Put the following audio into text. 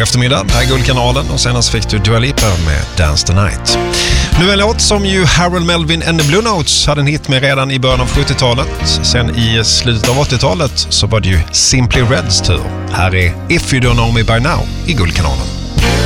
God eftermiddag, här är Guldkanalen och senast fick du Dua Lipa med Dance the Night. Nu en låt som ju Harold Melvin and the Blue Notes hade en hit med redan i början av 70-talet. Sen i slutet av 80-talet så var det ju Simply Reds tur. Här är If You Don't Know Me By Now i Guldkanalen.